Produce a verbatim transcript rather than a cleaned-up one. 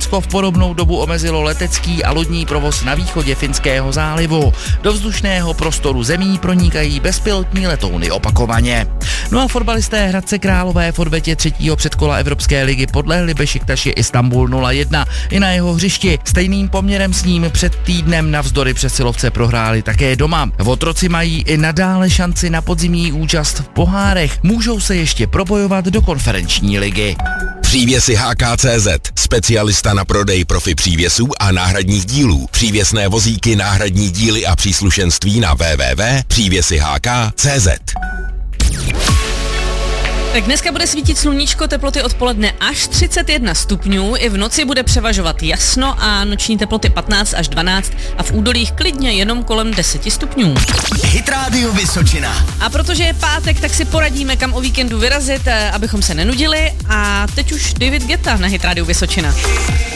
Finsko v podobnou dobu omezilo letecký a lodní provoz na východě Finského zálivu. Do vzdušného prostoru zemí pronikají bezpilotní letouny opakovaně. No a fotbalisté Hradce Králové v odvetě třetího předkola Evropské ligy podlehli Bešiktaši Istanbul nula jedna i na jeho hřišti. Stejným poměrem s ním před týdnem navzdory přesilovce prohráli také doma. Otroci mají i nadále šanci na podzimní účast v pohárech. Můžou se ještě probojovat do konferenční ligy. Přívěsy H K tečka cé zet. Specialista na prodej profi přívěsů a náhradních dílů. Přívěsné vozíky, náhradní díly a příslušenství na w w w tečka přívěsy h k tečka cé zet. Tak dneska bude svítit sluníčko, teploty odpoledne až třicet jedna stupňů, i v noci bude převažovat jasno a noční teploty patnáct až dvanáct a v údolích klidně jenom kolem deset stupňů. Hit Radio Vysočina. A protože je pátek, tak si poradíme, kam o víkendu vyrazit, abychom se nenudili, a teď už David Guetta na Hit Radio Vysočina.